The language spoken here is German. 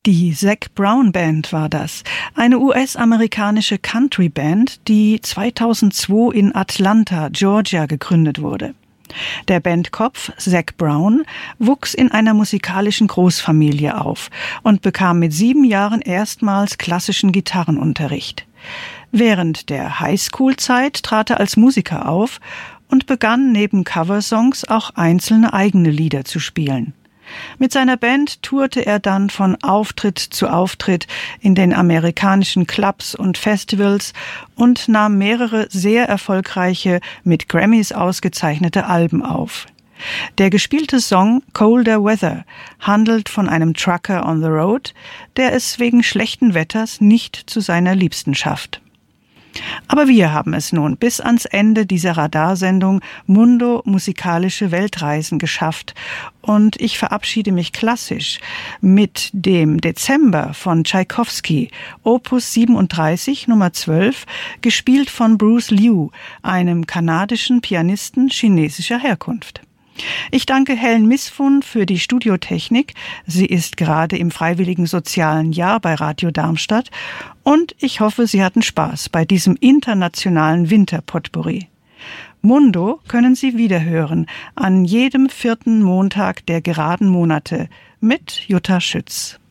Die Zac Brown Band war das, eine US-amerikanische Country-Band, die 2002 in Atlanta, Georgia gegründet wurde. Der Bandkopf, Zac Brown, wuchs in einer musikalischen Großfamilie auf und bekam mit 7 Jahren erstmals klassischen Gitarrenunterricht. Während der Highschool-Zeit trat er als Musiker auf und begann neben Coversongs auch einzelne eigene Lieder zu spielen. Mit seiner Band tourte er dann von Auftritt zu Auftritt in den amerikanischen Clubs und Festivals und nahm mehrere sehr erfolgreiche, mit Grammys ausgezeichnete Alben auf. Der gespielte Song Colder Weather handelt von einem Trucker on the road, der es wegen schlechten Wetters nicht zu seiner Liebsten schafft. Aber wir haben es nun bis ans Ende dieser Radarsendung Mundo musikalische Weltreisen geschafft und ich verabschiede mich klassisch mit dem Dezember von Tschaikowski, Opus 37 Nummer 12, gespielt von Bruce Liu, einem kanadischen Pianisten chinesischer Herkunft. Ich danke Helen Misfun für die Studiotechnik. Sie ist gerade im freiwilligen sozialen Jahr bei Radio Darmstadt. Und ich hoffe, Sie hatten Spaß bei diesem internationalen Winterpotpourri. Mundo können Sie wiederhören an jedem 4. Montag der geraden Monate mit Jutta Schütz.